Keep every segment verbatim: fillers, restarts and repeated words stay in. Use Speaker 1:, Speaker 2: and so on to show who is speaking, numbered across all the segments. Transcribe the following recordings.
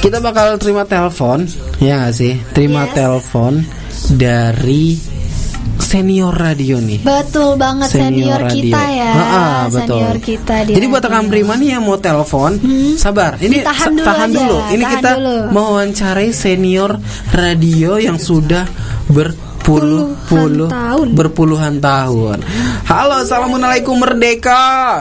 Speaker 1: kita bakal terima telepon, ya nggak sih? Terima
Speaker 2: Yes.
Speaker 1: telepon dari senior radio nih.
Speaker 2: Betul banget, senior,
Speaker 1: radio.
Speaker 2: kita ya.
Speaker 1: Ah, ah, betul.
Speaker 2: Senior kita di
Speaker 1: Jadi buat
Speaker 2: radio.
Speaker 1: rekan Prima nih yang mau telepon, sabar. Ini
Speaker 2: Ditahan
Speaker 1: sa-
Speaker 2: dulu
Speaker 1: tahan
Speaker 2: aja,
Speaker 1: dulu. Ini
Speaker 2: tahan
Speaker 1: kita
Speaker 2: dulu.
Speaker 1: mewawancarai senior radio yang sudah berpuluh-puluh
Speaker 2: Puluhan tahun.
Speaker 1: berpuluhan tahun. Halo, assalamualaikum Merdeka.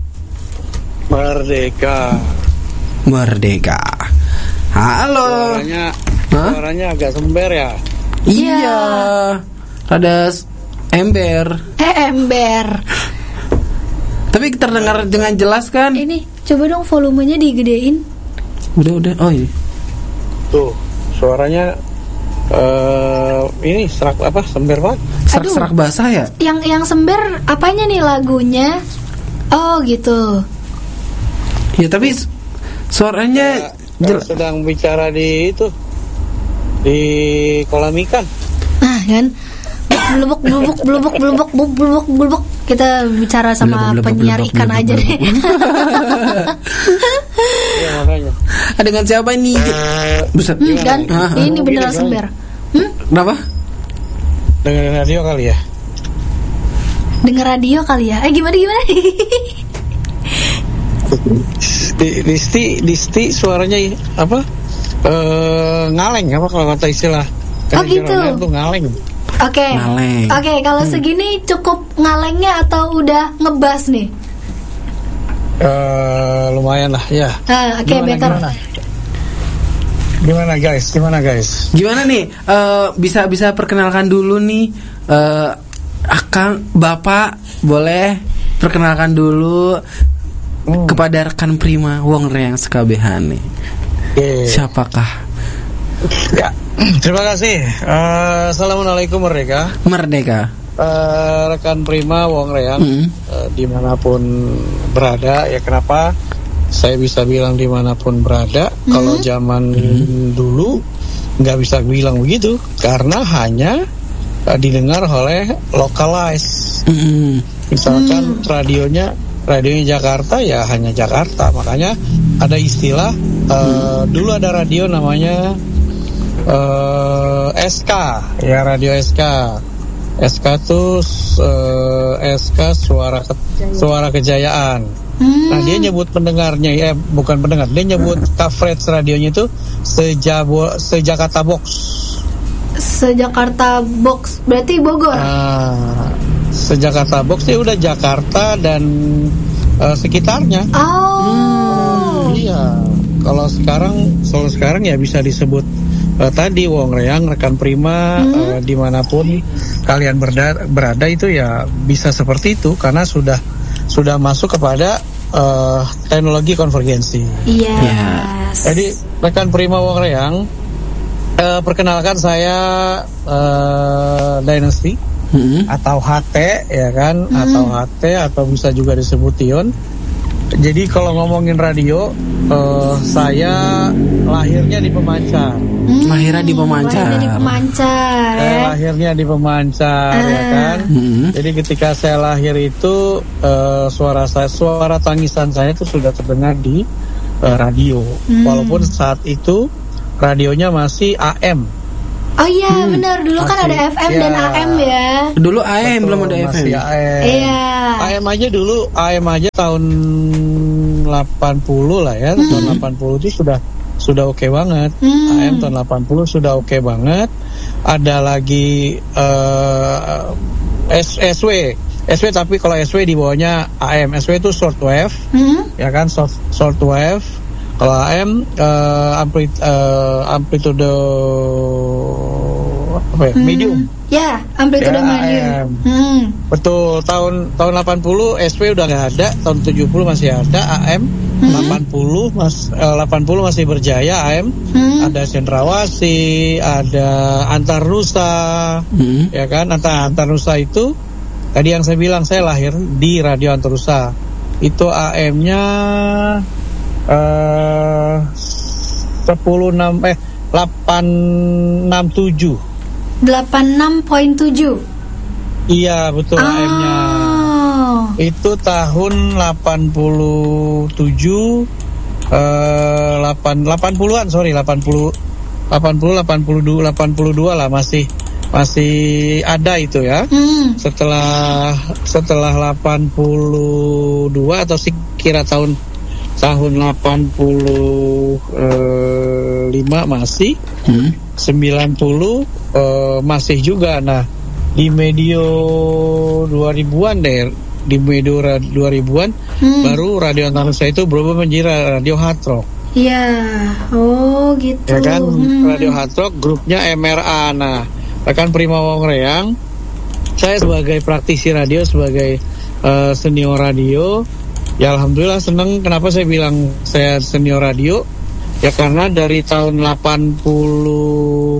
Speaker 3: Merdeka.
Speaker 1: Merdeka. Halo.
Speaker 3: Suaranya,
Speaker 1: Hah?
Speaker 3: suaranya agak sember ya.
Speaker 1: Iya. Rada s- ember.
Speaker 2: Eh ember.
Speaker 1: Tapi terdengar dengan jelas kan?
Speaker 2: Ini coba dong volumenya digedein.
Speaker 1: Udah udah. Oh ini.
Speaker 3: Tuh, suaranya eh ini serak apa? Sember banget.
Speaker 1: Serak-serak basah ya?
Speaker 2: Yang yang sember apanya nih lagunya? Oh gitu.
Speaker 1: Ya tapi s- suaranya
Speaker 3: Kalau
Speaker 1: jel-
Speaker 3: sedang bicara di itu di kolam ikan.
Speaker 2: Ah kan. Blubuk blubuk blubuk blubuk blubuk blubuk blubuk. Kita bicara sama
Speaker 1: Blubuk, blubuk,
Speaker 2: penyiar
Speaker 1: blubuk,
Speaker 2: ikan
Speaker 1: blubuk,
Speaker 2: aja
Speaker 1: blubuk.
Speaker 2: deh.
Speaker 3: Iya makanya.
Speaker 1: Ah, dengan siapa ini? Buset.
Speaker 2: Hmm, dan
Speaker 1: Ah, ah.
Speaker 2: ini beneran
Speaker 3: Gini,
Speaker 2: sember. Hmm?
Speaker 1: Kenapa?
Speaker 3: Dengerin radio kali ya.
Speaker 2: Denger radio kali ya. Eh gimana gimana?
Speaker 3: Di, Disti, Disti suaranya apa? Eh ngaleng apa kalau kata istilah?
Speaker 2: Oh,
Speaker 3: Kan
Speaker 2: gitu.
Speaker 3: jalan tuh ngaleng.
Speaker 2: Oke.
Speaker 1: Ngaleng.
Speaker 2: Oke, kalau segini cukup ngalengnya atau udah ngebas nih?
Speaker 3: Eh lumayan lah ya.
Speaker 2: Ah, oke,
Speaker 3: Gimana,
Speaker 2: better.
Speaker 3: gimana? Gimana guys? Gimana guys?
Speaker 1: Gimana nih? Eh, bisa bisa perkenalkan dulu nih, eh, Akang, Bapak, boleh perkenalkan dulu
Speaker 3: Hmm.
Speaker 1: kepada rekan Prima Wong Reang sekabehane.
Speaker 3: Oke.
Speaker 1: Siapakah?
Speaker 3: Ya, terima kasih. Eh, Assalamualaikum Merdeka.
Speaker 1: Merdeka.
Speaker 3: Eh, rekan Prima Wong Reang,
Speaker 1: Mm.
Speaker 3: eh, dimanapun berada, ya kenapa saya bisa bilang dimanapun berada? Kalau zaman dulu nggak bisa bilang begitu, karena hanya eh, didengar oleh localize.
Speaker 1: Mm.
Speaker 3: Misalkan radionya radionya Jakarta ya hanya Jakarta, makanya ada istilah eh, dulu ada radio namanya eh, S K ya, radio S K. S K tuh eh, S K suara ke- suara kejayaan.
Speaker 2: Hmm.
Speaker 3: Nah dia nyebut pendengarnya, eh bukan pendengar, dia nyebut coverage radionya itu sejabo sejakarta box.
Speaker 2: Se-Jakarta Box berarti Bogor.
Speaker 3: Nah, sejakarta box dia udah Jakarta dan eh, sekitarnya.
Speaker 2: Oh.
Speaker 3: Iya, kalau sekarang, kalau sekarang ya bisa disebut eh, tadi Wong Reang, rekan Prima, eh, dimanapun kalian berda- berada itu ya bisa seperti itu karena sudah sudah masuk kepada eh, teknologi konvergensi.
Speaker 2: Yes.
Speaker 3: Jadi rekan Prima Wong Reang, eh, perkenalkan saya eh, Dynasty
Speaker 1: Mm.
Speaker 3: atau H T ya kan, atau H T atau bisa juga disebut Tion. Jadi kalau ngomongin radio, eh, saya lahirnya di Pemancar.
Speaker 2: Hmm,
Speaker 1: Lahirnya di Pemancar.
Speaker 2: lahirnya di Pemancar,
Speaker 3: Saya
Speaker 2: ya.
Speaker 3: lahirnya di Pemancar ya
Speaker 2: Ah.
Speaker 3: kan.
Speaker 1: Mm.
Speaker 3: Jadi ketika saya lahir itu eh, suara saya, suara tangisan saya itu sudah terdengar di eh, radio.
Speaker 2: Hmm.
Speaker 3: Walaupun saat itu radionya masih A M.
Speaker 2: Oh iya benar, dulu kan
Speaker 3: Masih,
Speaker 2: ada F M
Speaker 3: ya.
Speaker 2: dan A M ya.
Speaker 1: Dulu A M belum ada F M.
Speaker 3: Masih A M.
Speaker 2: Iya.
Speaker 3: A M aja dulu, A M aja tahun delapan puluh lah ya, tahun delapan puluh itu sudah sudah oke banget.
Speaker 2: Hmm.
Speaker 3: A M tahun delapan puluh sudah oke banget. Ada lagi eh, S SW, SW tapi kalau S W di bawahnya A M. S W itu short wave,
Speaker 2: Hmm?
Speaker 3: ya kan, short short wave. Kalau A M eh, ampli, eh, amplitude apa ya? Medium.
Speaker 2: Ya, amplitude
Speaker 3: Ya,
Speaker 2: medium.
Speaker 3: A M.
Speaker 2: Hmm.
Speaker 3: Betul, tahun tahun delapan puluh S W udah nggak ada, tahun tujuh puluh masih ada A M, delapan puluh mas eh, delapan puluh masih berjaya A M.
Speaker 2: Hmm.
Speaker 3: Ada Cendrawasih, ada Antar Nusa,
Speaker 1: Mm.
Speaker 3: ya kan? Antar Antar Nusa itu tadi yang saya bilang, saya lahir di Radio Antar Nusa. Itu A M-nya eh sepuluh enam eh delapan enam tujuh.
Speaker 2: delapan puluh enam koma tujuh.
Speaker 3: Iya, betul A M-nya.
Speaker 2: Oh.
Speaker 3: Itu tahun delapan puluh tujuh eh delapan delapan puluhan sorry delapan puluh delapan puluh delapan puluh dua delapan puluh dua lah masih masih ada itu ya.
Speaker 2: Hmm.
Speaker 3: Setelah setelah delapan puluh dua atau sekira tahun tahun delapan puluh lima masih, hmm. sembilan puluh uh, masih juga. Nah, di medio dua ribuan deh, di medio dua ribuan hmm. baru radio Antarusa itu berubah menjadi radio hard rock.
Speaker 2: Iya, oh gitu.
Speaker 3: Ya kan,
Speaker 2: hmm.
Speaker 3: radio hard rock grupnya M R A. Nah, rekan Prima Wongreang, saya sebagai praktisi radio, sebagai uh, senior radio, ya alhamdulillah senang. Kenapa saya bilang saya senior radio? Ya karena dari tahun delapan puluh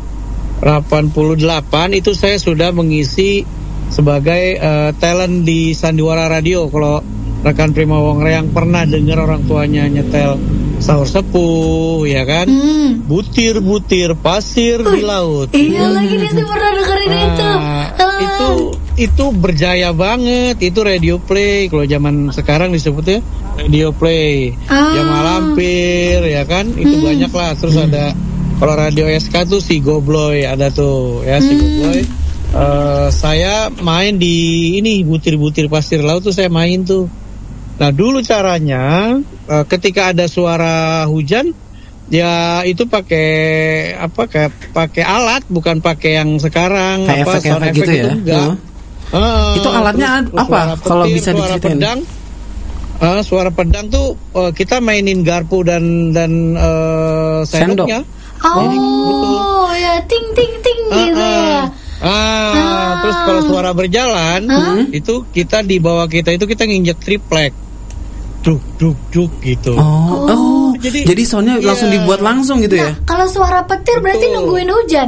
Speaker 3: delapan itu saya sudah mengisi sebagai uh, talent di Sandiwara Radio. Kalau rekan Prima Wongreang pernah dengar orang tuanya nyetel Sahur Sepuh, ya kan? Hmm. Butir-butir pasir uh, di laut.
Speaker 2: Iya hmm. lagi dia sih pernah dengerin nah, itu. Uh.
Speaker 3: Itu itu berjaya banget. Itu radio play. Kalau zaman sekarang disebutnya radio play. Uh. Jamaah Lampir, ya kan? Itu hmm. banyak lah. Terus hmm. ada kalau radio S K tuh si Gobloy ada tuh, ya si hmm. Gobloy. Uh, saya main di ini butir-butir pasir laut tuh saya main tuh. Nah dulu caranya uh, ketika ada suara hujan ya itu pakai apa kayak pakai alat, bukan pakai yang sekarang
Speaker 1: kayak
Speaker 3: apa
Speaker 1: sound effect gitu
Speaker 3: itu
Speaker 1: ya.
Speaker 3: enggak. Uh. Uh,
Speaker 1: itu alatnya
Speaker 3: terus,
Speaker 1: apa
Speaker 3: petir,
Speaker 1: kalau bisa
Speaker 3: suara
Speaker 1: diceritain?
Speaker 3: Pedang, uh, suara pedang tuh uh, kita mainin garpu dan dan uh, sendoknya.
Speaker 2: Oh, oh ya ting ting ting uh, gitu uh. ya.
Speaker 3: Ah, ah, terus kalau suara berjalan huh? itu kita di bawah kita itu kita nginjek triplek, duk duk duk gitu.
Speaker 1: Oh, oh. jadi jadi soundnya iya. langsung dibuat langsung gitu nah, ya?
Speaker 2: Kalau suara petir berarti Betul. nungguin hujan.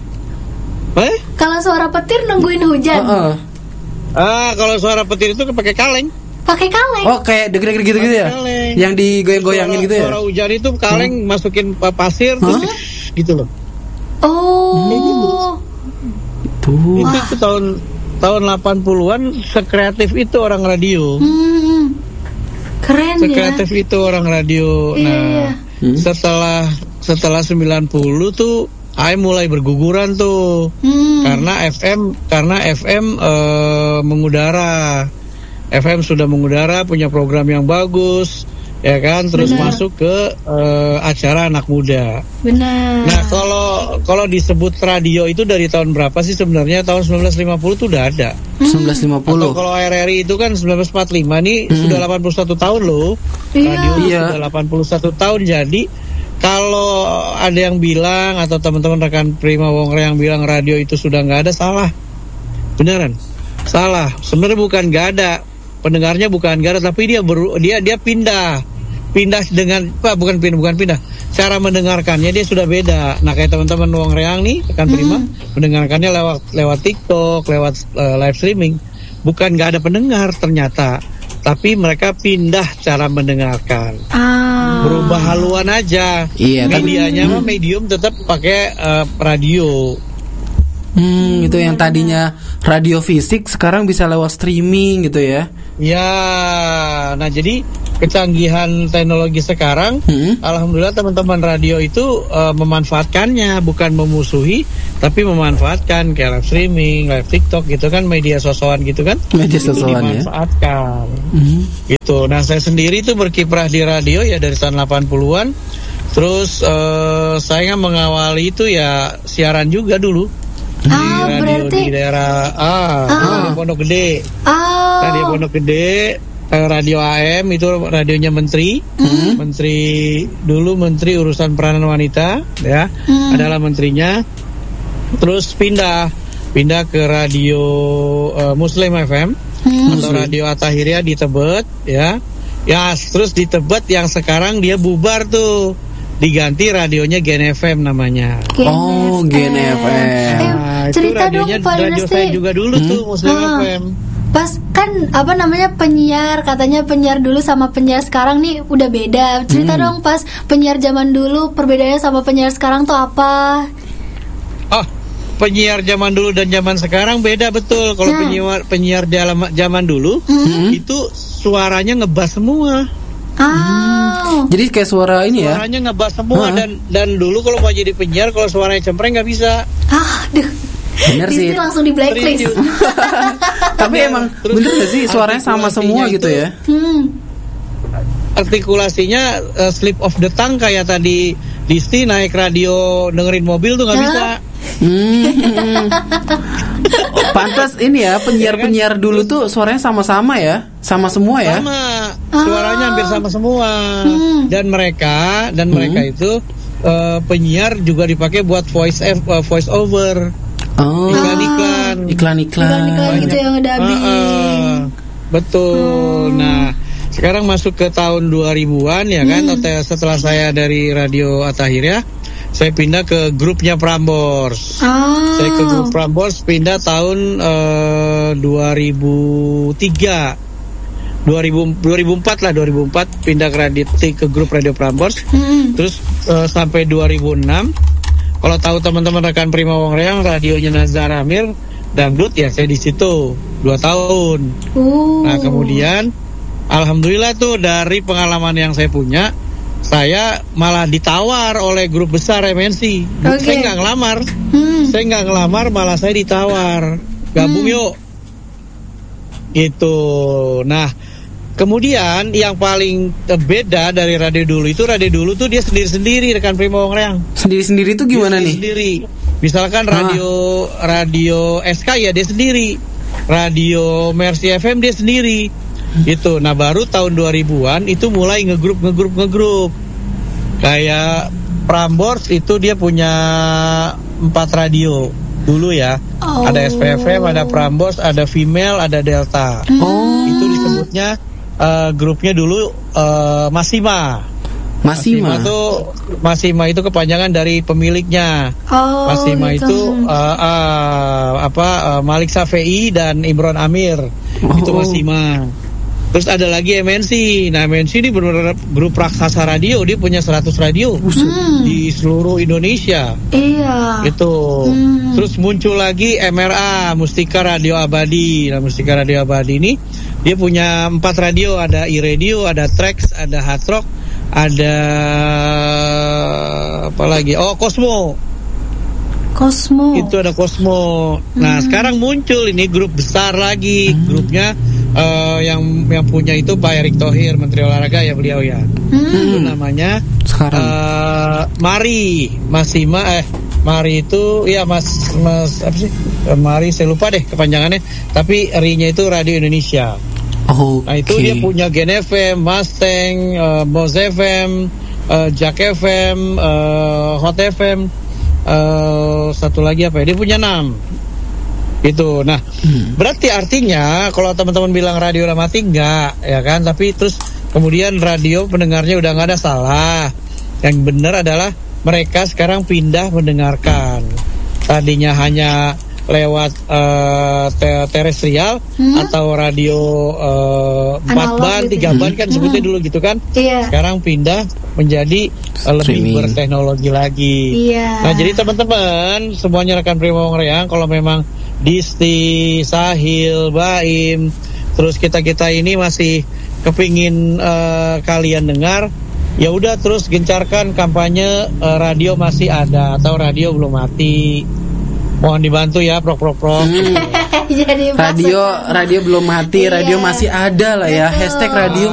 Speaker 3: Eh?
Speaker 2: Kalau suara petir nungguin hujan.
Speaker 1: Uh, uh.
Speaker 3: Ah, kalau suara petir itu pakai kaleng.
Speaker 2: Pakai kaleng.
Speaker 1: Oh, kayak deg-deg gitu gitu ya? Kaleng. Yang digoyang-goyangin gitu ya?
Speaker 3: Suara hujan itu kaleng hmm. masukin pasir huh? terus gitu loh.
Speaker 2: Oh.
Speaker 3: Kayak gitu. Tuh. Itu, itu tahun tahun delapan puluhan sekreatif itu orang radio.
Speaker 2: Hmm, keren
Speaker 3: sekreatif ya. itu orang radio.
Speaker 2: Iya.
Speaker 3: Nah, hmm. setelah setelah sembilan puluh tuh I mulai berguguran tuh. Hmm. Karena F M karena F M uh, mengudara. F M sudah mengudara, punya program yang bagus. Ya kan, terus Benar. masuk ke uh, acara anak muda.
Speaker 2: Benar.
Speaker 3: Nah, kalau kalau disebut radio itu dari tahun berapa sih sebenarnya? Tahun sembilan belas lima puluh itu udah ada.
Speaker 1: Hmm. sembilan belas lima puluh.
Speaker 3: Atau kalau R R I itu kan sembilan belas empat puluh lima nih hmm. sudah delapan puluh satu tahun loh.
Speaker 2: Iya.
Speaker 3: Radio
Speaker 1: iya.
Speaker 3: sudah delapan puluh satu tahun. Jadi kalau ada yang bilang atau teman-teman rekan Prima Wongreang yang bilang radio itu sudah nggak ada, salah. Beneran. Salah. Sebenarnya bukan nggak ada. Pendengarnya bukan nggak ada, tapi dia ber, dia dia pindah. Pindah dengan apa bukan pindah bukan pindah cara mendengarkannya dia sudah beda. Nah kayak teman-teman Wongreang nih akan terima hmm. mendengarkannya lewat lewat TikTok, lewat uh, live streaming. Bukan nggak ada pendengar ternyata, tapi mereka pindah cara mendengarkan. Ah. Berubah haluan aja.
Speaker 1: Iya,
Speaker 3: medianya mah hmm. medium tetap pakai uh, radio.
Speaker 1: Hmm, itu yang tadinya radio fisik sekarang bisa lewat streaming gitu ya.
Speaker 3: Ya, nah jadi kecanggihan teknologi sekarang, hmm. alhamdulillah teman-teman radio itu uh, memanfaatkannya, bukan memusuhi, tapi memanfaatkan kayak live streaming, live TikTok gitu kan, media sosialan gitu kan,
Speaker 1: media sosialan ya.
Speaker 3: Dimanfaatkan,
Speaker 1: hmm.
Speaker 3: gitu. Nah saya sendiri itu berkiprah di radio ya dari tahun delapan puluhan, terus uh, saya mengawali itu ya siaran juga dulu. Di
Speaker 2: ah,
Speaker 3: radio
Speaker 2: berarti
Speaker 3: di daerah ah,
Speaker 2: ah.
Speaker 3: di Pondok Gede.
Speaker 2: Ah.
Speaker 3: Nah, di Pondok Gede radio A M itu radionya menteri, mm. menteri dulu menteri urusan peranan wanita, ya, mm. adalah menterinya. Terus pindah, pindah ke radio uh, Muslim F M mm. atau radio Atahiriyah di Tebet, ya, ya. Terus di Tebet yang sekarang dia bubar tuh, diganti radionya Gen F M namanya.
Speaker 2: Gen
Speaker 1: oh, Gen F M.
Speaker 2: Eh, cerita dong Pak
Speaker 3: radio saya juga dulu hmm? tuh Muslim ah. F M.
Speaker 2: Pas kan apa namanya penyiar, katanya penyiar dulu sama penyiar sekarang nih udah beda. Cerita hmm. dong pas penyiar zaman dulu perbedaannya sama penyiar sekarang tuh apa?
Speaker 3: Oh, penyiar zaman dulu dan zaman sekarang beda betul. Kalau nah. penyiar penyiar zaman dulu hmm. itu suaranya ngebas semua.
Speaker 2: Oh.
Speaker 1: Jadi kayak suara ini ya.
Speaker 3: Suaranya ngebas semua.
Speaker 1: Hah?
Speaker 3: dan dan dulu kalau mau jadi penyiar kalau suaranya cempreng nggak bisa.
Speaker 2: Ah, duh.
Speaker 1: Bener sih.
Speaker 2: Disti langsung di blacklist.
Speaker 3: Serius.
Speaker 1: Tapi emang
Speaker 3: Terus
Speaker 1: bener gak sih suaranya sama semua
Speaker 3: artikulasinya
Speaker 1: gitu
Speaker 3: itu-
Speaker 1: ya?
Speaker 2: Hmm.
Speaker 3: Artikulasinya uh, slip of the tongue kayak tadi Disti naik radio dengerin mobil tuh nggak
Speaker 2: Hah?
Speaker 3: bisa.
Speaker 1: Hmm. Pantas ini ya penyiar-penyiar dulu tuh suaranya sama-sama ya, sama semua ya.
Speaker 3: Sama, suaranya
Speaker 2: Ah.
Speaker 3: hampir sama semua.
Speaker 2: Hmm.
Speaker 3: Dan mereka dan mereka itu uh, penyiar juga dipakai buat voice uh, voice over.
Speaker 1: Oh.
Speaker 3: Iklan-iklan.
Speaker 1: Iklan-iklan.
Speaker 2: Iklan-iklan gitu yang ngedubbing.
Speaker 3: Ah, ah. Betul.
Speaker 2: Hmm.
Speaker 3: Nah, sekarang masuk ke tahun dua ribuan ya kan. Ote- Setelah saya dari Radio Atahir ya, saya pindah ke grupnya Prambors.
Speaker 2: Ah.
Speaker 3: Saya ke grup Prambors pindah tahun eh, dua ribu tiga. dua ribu, dua ribu empat lah, dua ribu empat pindah ke radio ke grup Radio Prambors.
Speaker 2: Hmm.
Speaker 3: Terus eh, sampai dua ribu enam. Kalau tahu teman-teman rekan Prima Wong Reang, radionya Nazar Amir dangdut ya, saya di situ dua tahun.
Speaker 2: Uh.
Speaker 3: Nah, kemudian alhamdulillah tuh dari pengalaman yang saya punya, saya malah ditawar oleh grup besar M N C.
Speaker 2: Oke.
Speaker 3: Saya nggak ngelamar,
Speaker 2: Hmm.
Speaker 3: saya nggak ngelamar, malah saya ditawar. Gabung
Speaker 2: Hmm.
Speaker 3: yuk. Gitu. Nah, kemudian yang paling eh, beda dari radio dulu itu, radio dulu tuh dia sendiri-sendiri rekan Prima Wong Reang.
Speaker 1: Sendiri-sendiri tuh gimana
Speaker 3: Dia
Speaker 1: nih?
Speaker 3: sendiri. Misalkan
Speaker 1: Ah.
Speaker 3: radio radio S K ya dia sendiri. Radio Mercy F M dia sendiri. Gitu. Nah, baru tahun dua ribuan itu mulai ngegrup ngegrup ngegrup. Kayak Prambors itu dia punya empat radio dulu ya.
Speaker 2: Oh.
Speaker 3: Ada S P F M, ada Prambors, ada Female, ada Delta.
Speaker 1: Oh.
Speaker 3: Itu disebutnya eh, grupnya dulu eh, Masima.
Speaker 1: Masima.
Speaker 3: itu Masima itu kepanjangan dari pemiliknya.
Speaker 2: Oh,
Speaker 3: Masima
Speaker 2: gitu.
Speaker 3: itu uh, uh, apa uh, Malik Safei dan Imron Amir.
Speaker 1: Oh.
Speaker 3: Itu Masima. Terus ada lagi M N C. Nah, M N C ini benar-benar grup raksasa radio, dia punya seratus radio
Speaker 2: Hmm.
Speaker 3: di seluruh Indonesia.
Speaker 2: Iya.
Speaker 3: Itu.
Speaker 2: Hmm.
Speaker 3: Terus muncul lagi M R A, Mustika Radio Abadi. Nah, Mustika Radio Abadi ini dia punya empat radio, ada iRadio, ada Trax, ada Hard Rock, ada apa lagi? Oh, Cosmo.
Speaker 2: Cosmo.
Speaker 3: Itu ada Cosmo. Nah, sekarang muncul ini grup besar lagi, grupnya eh, yang yang punya itu Pak Erick Thohir, Menteri Olahraga ya beliau ya. Itu
Speaker 2: Hmm.
Speaker 3: namanya
Speaker 1: Sekarang.
Speaker 3: eh, Mari Masima eh Mari itu ya Mas Mas apa sih? Eh, Mari saya lupa deh kepanjangannya, tapi R-nya itu Radio Indonesia.
Speaker 1: Oh.
Speaker 3: Nah, itu dia punya Gen F M, Mustang, uh, Moz F M, uh, Jack F M, uh, Hot F M, uh, satu lagi apa ya? Dia punya enam. Gitu. Nah, berarti artinya kalau teman-teman bilang radio udah mati, enggak, ya kan? Tapi terus kemudian radio pendengarnya udah nggak ada, salah. Yang benar adalah mereka sekarang pindah mendengarkan. Tadinya hanya lewat uh, te- terestrial
Speaker 2: Hmm?
Speaker 3: atau radio uh, empat
Speaker 2: Analog
Speaker 3: ban,
Speaker 2: gitu
Speaker 3: tiga
Speaker 2: ya?
Speaker 3: ban kan sebutnya dulu gitu kan.
Speaker 2: Iya.
Speaker 3: Sekarang pindah menjadi uh, lebih
Speaker 1: Streaming.
Speaker 3: berteknologi lagi.
Speaker 2: Iya.
Speaker 3: Nah, jadi teman-teman semuanya rekan Prima Wong Reang, kalau memang Disti, Sahil, Baim, terus kita-kita ini masih kepingin uh, kalian dengar, ya udah terus gencarkan kampanye uh, radio masih ada atau radio belum mati. Mohon dibantu ya, prok prok prok.
Speaker 1: Hmm.
Speaker 2: Jadi
Speaker 1: Radio
Speaker 2: maksudnya-
Speaker 1: radio belum mati,
Speaker 2: Iya.
Speaker 1: radio masih ada lah ya.
Speaker 2: Betul.
Speaker 1: Hashtag radio